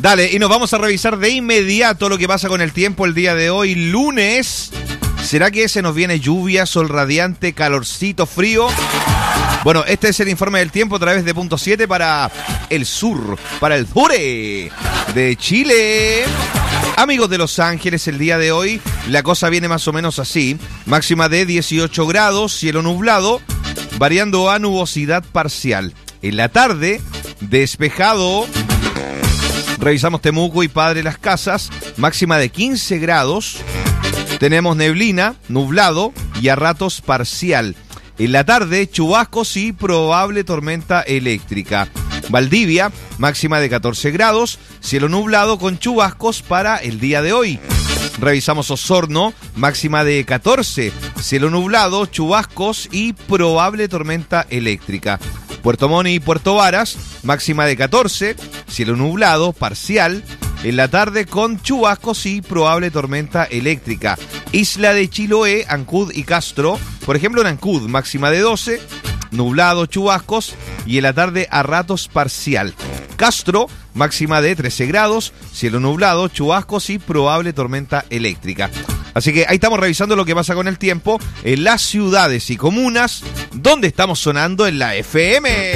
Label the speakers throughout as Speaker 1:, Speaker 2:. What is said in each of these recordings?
Speaker 1: Dale, y nos vamos a revisar de inmediato lo que pasa con el tiempo el día de hoy, lunes. ¿Será que se nos viene lluvia, sol radiante, calorcito, frío? Bueno, este es el informe del tiempo a través de Punto 7 para el sur, para el sur de Chile. Amigos de Los Ángeles, el día de hoy la cosa viene más o menos así. Máxima de 18 grados, cielo nublado, variando a nubosidad parcial. En la tarde, despejado. Revisamos Temuco y Padre Las Casas, máxima de 15 grados. Tenemos neblina, nublado y a ratos parcial. En la tarde, chubascos y probable tormenta eléctrica. Valdivia, máxima de 14 grados, cielo nublado con chubascos para el día de hoy. Revisamos Osorno, máxima de 14, cielo nublado, chubascos y probable tormenta eléctrica. Puerto Montt y Puerto Varas, máxima de 14, cielo nublado, parcial. En la tarde con chubascos y probable tormenta eléctrica. Isla de Chiloé, Ancud y Castro. Por ejemplo, en Ancud, máxima de 12, nublado, chubascos y en la tarde a ratos parcial. Castro, máxima de 13 grados, cielo nublado, chubascos y probable tormenta eléctrica. Así que ahí estamos revisando lo que pasa con el tiempo en las ciudades y comunas donde estamos sonando en la FM.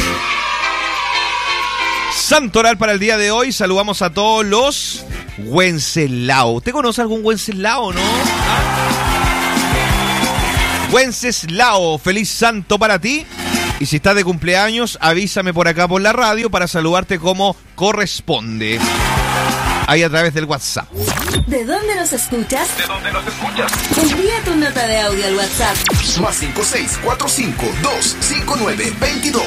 Speaker 1: Santoral para el día de hoy, saludamos a todos los Wenceslao. ¿Usted conoce algún Wenceslao, no? Wenceslao, feliz santo para ti. Y si estás de cumpleaños, avísame por acá por la radio para saludarte como corresponde. Ahí a través del WhatsApp.
Speaker 2: ¿De dónde nos escuchas?
Speaker 3: ¿De dónde nos escuchas?
Speaker 2: Envía tu nota de audio al WhatsApp.
Speaker 3: Más 56452592210.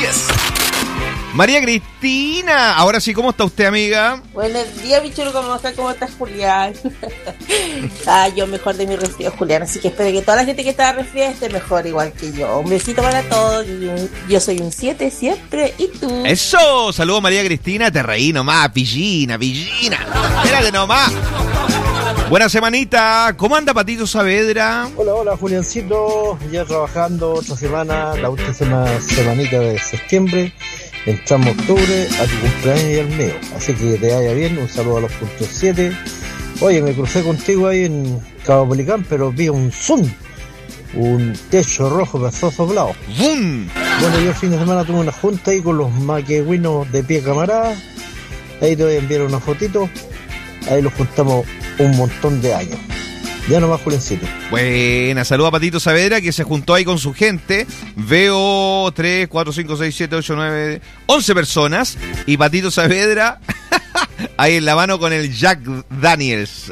Speaker 1: María Cristina, ahora sí, ¿cómo está usted, amiga?
Speaker 4: Buenos días, bichuelo, ¿cómo estás, Julián? Yo mejor de mi resfriado, Julián, así que espero que toda la gente que está resfriada esté mejor igual que yo. Un besito para todos, yo soy un 7 siempre, ¿y tú?
Speaker 1: ¡Eso! Saludos, María Cristina, te reí nomás, pillina. Espérate nomás. Buena semanita, ¿cómo anda Patito Saavedra?
Speaker 5: Hola, Juliancito, ya trabajando otra semana, la última semanita de septiembre. Entramos octubre, a tu cumpleaños y al mío. Así que te vaya bien, un saludo a los Puntos 7. Oye, me crucé contigo ahí en Cabo Policán, pero vi un Zoom, un techo rojo pasó soplado.
Speaker 1: ¡Bum!
Speaker 5: Bueno, yo el fin de semana tuve una junta ahí con los maquegüinos de pie camarada. Ahí te voy a enviar una fotito. Ahí los juntamos un montón de años. Ya nomás, Julencito.
Speaker 1: Buena, saluda a Patito Saavedra que se juntó ahí con su gente. Veo 3, 4, 5, 6, 7, 8, 9, 11 personas. Y Patito Saavedra ahí en la mano con el Jack Daniels.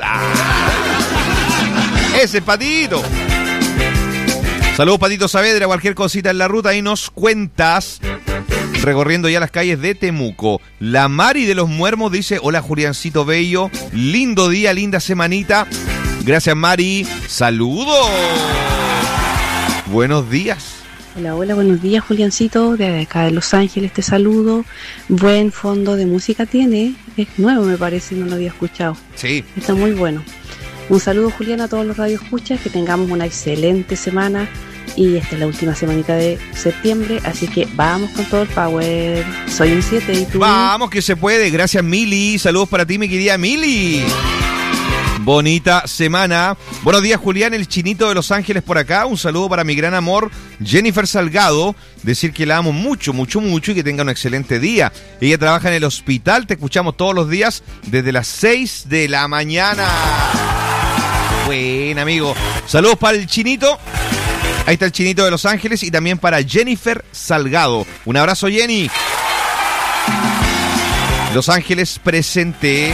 Speaker 1: Ese es Patito. Saludos, Patito Saavedra. Cualquier cosita en la ruta ahí nos cuentas. Recorriendo ya las calles de Temuco. La Mari de los Muermos dice: hola, Juliancito Bello. Lindo día, linda semanita. Gracias, Mari. ¡Saludos! Buenos días.
Speaker 6: Hola, buenos días, Juliancito. De acá de Los Ángeles te saludo. Buen fondo de música tiene. Es nuevo, me parece, no lo había escuchado.
Speaker 1: Sí.
Speaker 6: Está muy bueno. Un saludo, Julián, a todos los radioescuchas. Que tengamos una excelente semana. Y esta es la última semanita de septiembre. Así que vamos con todo el power. Soy un 7 y tú.
Speaker 1: Vamos que se puede. Gracias, Mili. Saludos para ti, mi querida Mili. Bonita semana. Buenos días, Julián, el chinito de Los Ángeles por acá. Un saludo para mi gran amor, Jennifer Salgado. Decir que la amo mucho y que tenga un excelente día. Ella trabaja en el hospital. Te escuchamos todos los días desde las 6 de la mañana. Buen amigo. Saludos para el chinito. Ahí está el chinito de Los Ángeles y también para Jennifer Salgado. Un abrazo, Jenny. Los Ángeles presente.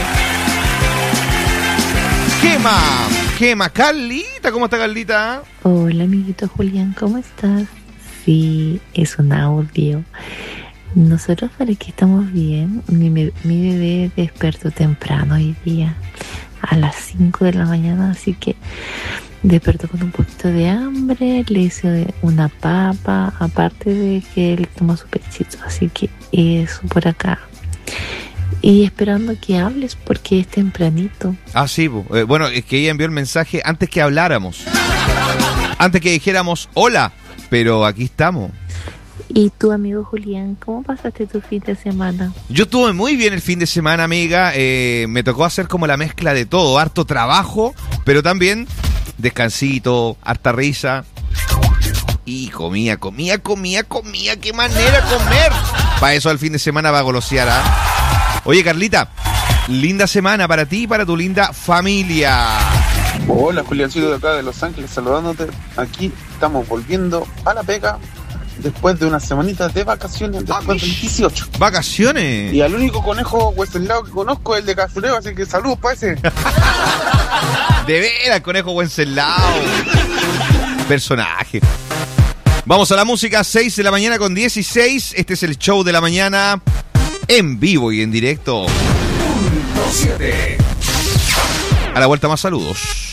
Speaker 1: Gema, Carlita, ¿cómo está Carlita?
Speaker 7: Hola, amiguito Julián, ¿cómo estás? Sí, es un audio. Nosotros por aquí estamos bien. Mi bebé despertó temprano hoy día, a las 5 de la mañana, así que despertó con un poquito de hambre, le hice una papa, aparte de que él toma su pechito, así que eso por acá. Y esperando que hables porque es tempranito.
Speaker 1: Ah, sí, bueno, es que ella envió el mensaje antes que habláramos. Antes que dijéramos hola, pero aquí estamos.
Speaker 7: ¿Y tu amigo Julián, cómo pasaste tu fin de semana?
Speaker 1: Yo estuve muy bien el fin de semana, amiga. Me tocó hacer como la mezcla de todo. Harto trabajo, pero también descansito, harta risa. Y comía. ¡Qué manera de comer! Para eso al fin de semana va a golosear, ¿ah? Oye, Carlita, linda semana para ti y para tu linda familia.
Speaker 8: Hola, Juliancito de acá de Los Ángeles, saludándote. Aquí estamos volviendo a la pega después de unas semanitas de vacaciones, después del 18.
Speaker 1: ¿Vacaciones?
Speaker 8: Y al único conejo Wenceslao que conozco es el de Casureo, así que saludos para ese.
Speaker 1: De veras, conejo Wenceslao. Personaje. Vamos a la música, 6 de la mañana con 16. Este es el show de la mañana en vivo y en directo.
Speaker 3: 7.
Speaker 1: A la vuelta más saludos.